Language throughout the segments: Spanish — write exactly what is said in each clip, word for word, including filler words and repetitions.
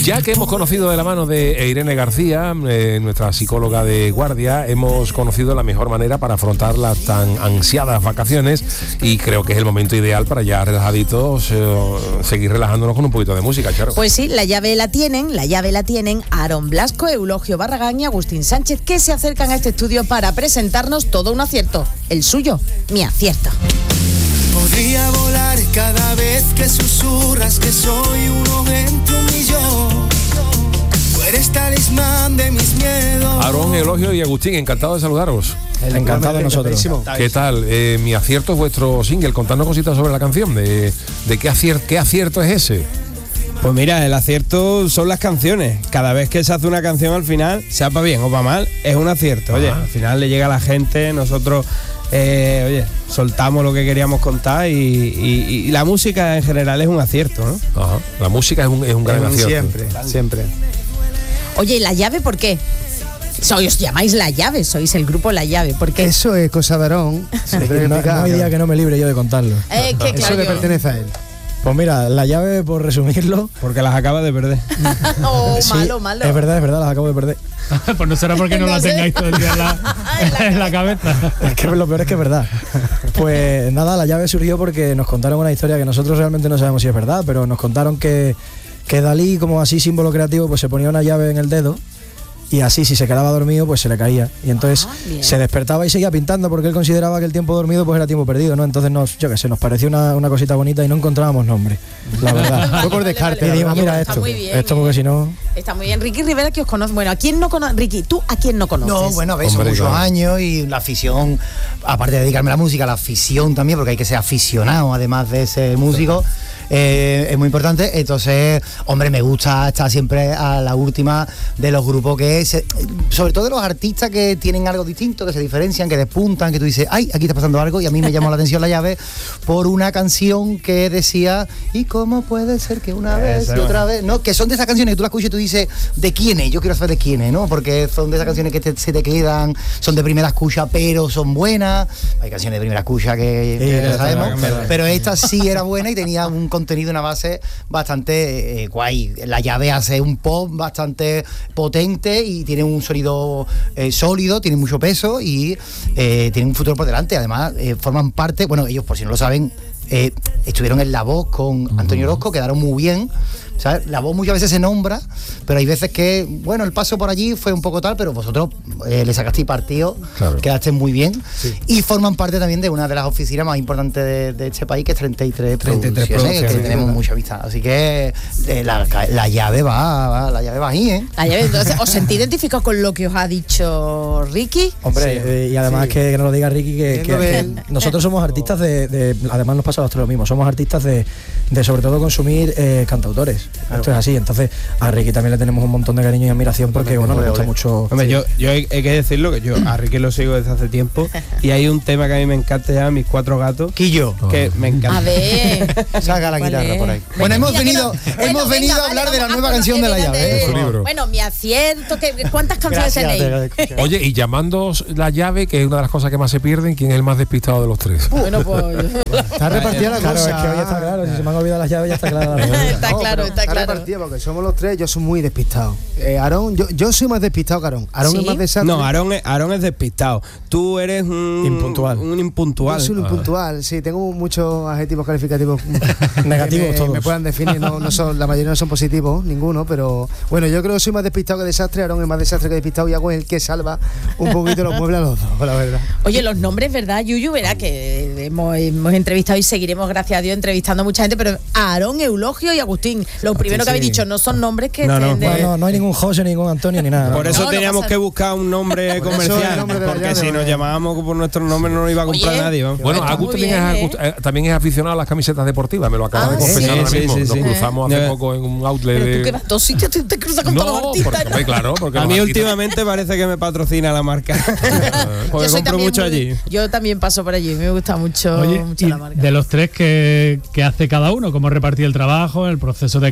Ya que hemos conocido de la mano de Irene García, eh, nuestra psicóloga de guardia, hemos conocido la mejor manera para afrontar las tan ansiadas vacaciones y creo que es el momento ideal para ya relajaditos eh, seguir relajándonos con un poquito de música, Charo. Pues sí, la llave la tienen, la llave la tienen Aarón Blasco, Eulogio Barragán y Agustín Sánchez, que se acercan a este estudio para presentarnos todo un acierto, el suyo, mi acierto. Podría volar cada vez que susurras que soy uno entre un millón. Tú eres talismán de mis miedos. Aarón, Eulogio y Agustín, encantado de saludaros. El encantado de nosotros. ¿Qué tal? Eh, mi acierto es vuestro single. Contadnos cositas sobre la canción. ¿De, de qué, acier- qué acierto es ese? Pues mira, el acierto son las canciones. Cada vez que se hace una canción al final, sea para bien o para mal, es un acierto. Oye, Ajá. al final le llega a la gente, nosotros, eh, oye, soltamos lo que queríamos contar y, y, y la música en general es un acierto, ¿no? Ajá. La música es un, es un gran Es un acierto. siempre, siempre. Oye, ¿y la llave por qué? Sois, os llamáis La Llave, sois el grupo La Llave, ¿por qué? Eso es cosa de Aarón. Se le quiere No, explicar. no hay día que no me libre yo de contarlo. Eh, que Eso claro, le yo- pertenece a él. Pues mira, la llave, por resumirlo, Porque las acaba de perder. Oh, sí, malo, malo. es verdad, es verdad, las acabo de perder. Pues no será porque no, No la sé. tengáis todo el día en la, en la cabeza. Es que lo peor es que es verdad. Pues nada, la llave surgió porque nos contaron una historia que nosotros realmente no sabemos si es verdad, pero nos contaron que, que Dalí, como así símbolo creativo, pues se ponía una llave en el dedo y así si se quedaba dormido pues se le caía y entonces Ah, bien. se despertaba y seguía pintando porque él consideraba que el tiempo dormido pues era tiempo perdido, ¿no? Entonces nos, yo qué sé, nos pareció una, una cosita bonita y no encontrábamos nombre, la verdad. Fue por descarte. Y dijimos, Oye, mira pues está esto, muy bien, esto ¿eh? porque si no... Está muy bien. Ricky Rivera, que os conoce. Bueno, ¿a quién no conoce? Ricky, ¿tú a quién no conoces? No, bueno, a ver, son Hombre, muchos claro. años y la afición, aparte de dedicarme a la música, la afición también, porque hay que ser aficionado además de ser músico, eh, es muy importante. Entonces, hombre, me gusta estar siempre a la última de los grupos que se, sobre todo de los artistas que tienen algo distinto, que se diferencian, que despuntan, que tú dices, ay, aquí está pasando algo, y a mí me llamó la atención La Llave por una canción que decía, ¿y cómo puede ser que una vez y otra vez? No, que son de esas canciones que tú las escuchas y tú dices, ¿de quién es? Yo quiero saber de quién es, ¿no? Porque son de esas canciones que te- se te quedan, son de primera escucha, pero son buenas. Hay canciones de primera escucha que, Sí, que es lo sabemos, verdad, es verdad. pero esta sí era buena y tenía un contenido, una base bastante eh, guay. La Llave hace un pop bastante potente y tiene un sonido eh, sólido, tiene mucho peso y eh, tiene un futuro por delante. Además, eh, forman parte, bueno, ellos por si no lo saben, eh, estuvieron en La Voz con Antonio Orozco, quedaron muy bien. ¿Sabes? La Voz muchas veces se nombra, pero hay veces que, bueno, el paso por allí fue un poco tal, pero vosotros eh, le sacasteis partido, Claro. quedasteis muy bien y forman parte también de una de las oficinas más importantes de, de este país, que es treinta y tres treinta y tres Producciones, que Producciones, tenemos ¿verdad? mucha amistad. Así que eh, la, la llave va, va, la llave va ahí, ¿eh? La Llave, entonces, ¿os sentís identificados con lo que os ha dicho Ricky? Hombre, eh, y además Sí. que, que nos lo diga Ricky, que, que- Entiendo que bien. nosotros somos artistas de, de- además nos pasa a nosotros lo mismo, somos artistas de, de sobre todo consumir eh, cantautores. Esto es así, entonces a Ricky también le tenemos un montón de cariño y admiración porque bueno, nos gusta mucho. Hombre, yo, yo hay, hay que decirlo que yo a Ricky lo sigo desde hace tiempo y hay un tema que a mí me encanta ya, Mis Cuatro Gatos, Quillo. que me encanta. A ver. Saca la ¿Cuál guitarra es? por ahí. Venga, Bueno, hemos mira que venido, no- hemos Bueno, venido venga, a hablar vale, de la vamos nueva a por canción de La Llave, de- ¿eh? Su libro. Bueno, mi acierto, que, ¿cuántas canciones Gracias, tenéis? te agradezco. Oye, y llamando La Llave, que es una de las cosas que más se pierden, ¿quién es el más despistado de los tres? Bueno, pues Está repartida la Claro, cosa. es que hoy está claro, si se me han olvidado las llaves ya está clara la cosa. está No, claro, pero está claro. repartida porque somos los tres, yo soy muy despistado. Eh, Aarón, yo, yo soy más despistado que Aarón. Aarón ¿Sí? es más desastre. No, Aarón es, Aarón es despistado. Tú eres un Impuntual. Un Yo impuntual. soy un puntual, sí, tengo muchos adjetivos calificativos Negativos que me, todos. me puedan definir, no, no son, la mayoría no son positivos, ninguno, pero bueno, yo creo que soy más despistado que desastre, Aarón es más desastre que despistado y Hago es el que salva un poquito los muebles a los dos, la verdad. Oye, los nombres, ¿verdad, Yuyu? Verá que hemos, hemos entrevistado y seguiremos, gracias a Dios, entrevistando a mucha gente, pero Aarón, Eulogio y Agustín, lo primero que habéis dicho, no son nombres que No, no, estén de- No, no, no hay ningún José, ningún Antonio ni nada. Por eso No, no teníamos pasa- que buscar un nombre Por eso el comercial, nombre de La porque Llave, si nos vale. llamábamos por nuestro nombre no nos iba a comprar Oye, nadie. ¿no? Bueno, Está Agus muy también, bien, es, eh, también es aficionado a las camisetas deportivas, me lo acaba Ah, de confesar sí, ahora sí, mismo. sí, Nos sí. cruzamos hace Ya. poco en un outlet Pero tú que de... vas a todos sitios, te, te cruzas con todos los No, artistas. porque, hombre, claro, porque A los mí artistas- últimamente parece que me patrocina la marca, porque Yo soy compro también mucho muy- allí. Yo también paso por allí, me gusta mucho, Oye, mucho y la marca. de los tres que, que hace cada uno, cómo repartir el trabajo, el proceso de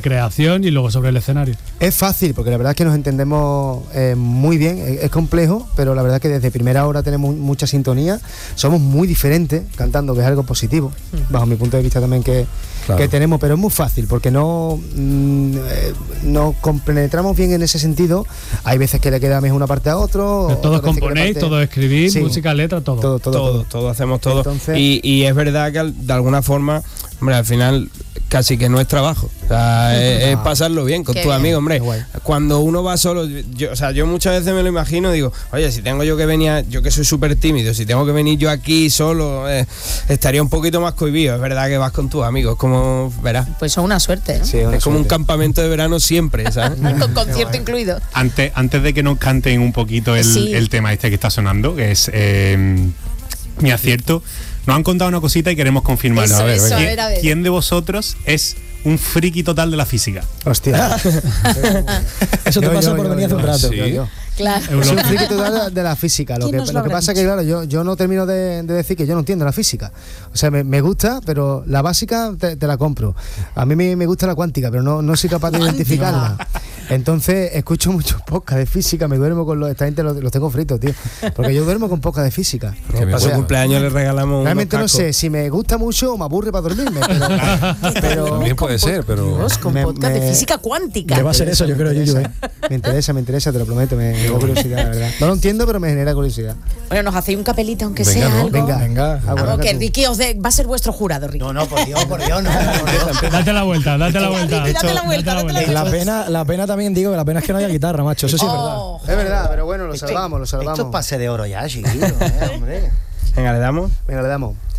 creación y luego sobre el escenario. Es fácil, porque la verdad es que nos entendemos eh, muy bien, es, es complejo, pero la verdad es que desde primera hora tenemos mucha sintonía, somos muy diferentes cantando, que es algo positivo, bajo mi punto de vista también que, claro. que tenemos, pero es muy fácil, porque no mm, eh, nos compenetramos bien en ese sentido. Hay veces que le queda mejor una parte a otro. Todos componéis, parte... todos escribís, sí. música, letra, todo. Todo, todo, todo, todo, todo hacemos todo. Entonces... Y, y es verdad que de alguna forma, hombre, al final casi que no es trabajo, o sea, es, es pasarlo bien con tus amigos, hombre. Cuando uno va solo, yo, o sea, yo muchas veces me lo imagino, digo, oye, si tengo yo que venir, yo que soy súper tímido, si tengo que venir yo aquí solo, eh, estaría un poquito más cohibido. Es verdad que vas con tus amigos, como verás. Pues son una suerte, ¿no? Sí, una es como suerte. un campamento de verano siempre, ¿sabes? Con concierto incluido. Antes, antes de que nos canten un poquito el, sí. el tema este que está sonando, que es eh, Mi Acierto, nos han contado una cosita y queremos confirmarlo. Eso, a ver, eso, ¿quién, a ver, a ver. ¿quién de vosotros es un friki total de la física? Hostia. Eso te Yo, pasó yo, por yo, venir hace yo, un rato. sí. Yo, yo. Claro. Soy un friki total de la física. Lo que, ¿Quién nos lo lo que habrá pasa es que, dicho? claro, yo, yo no termino de, de decir que yo no entiendo la física. O sea, me, me gusta, pero la básica te, te la compro. A mí me, me gusta la cuántica, pero no, no soy capaz de identificarla. Entonces, escucho muchos podcasts de física, me duermo con los... Esta gente los, los tengo fritos, tío. Porque yo duermo con podcasts de física. Para su cumpleaños le regalamos realmente unos no sé si me gusta mucho o me aburre para dormirme. Pero, pero También puede ser, pero... Dios, con Me- podcast me- de física cuántica. Que va a ser eso, yo creo, Yuyu, ¿eh? me interesa, me interesa, te lo prometo, me da curiosidad, la verdad. No lo entiendo, pero me genera curiosidad. Bueno, nos hacéis un capelito, aunque Venga, sea ¿no? algo. Venga, Venga. Ah, bueno, Algo que tú. Ricky os dé- va a ser vuestro jurado, Ricky. No, no, por Dios, por Dios, no. por Dios. Date la vuelta, date la vuelta. Ricky, date la vuelta, date la La vuelta. pena, la pena también digo que la pena es que no haya guitarra, macho. Eso sí es verdad. Oh. Es verdad, pero bueno, lo salvamos, lo salvamos. Esto es pase de oro ya, chiquillo, eh, hombre. Venga, le damos. Venga, le damos.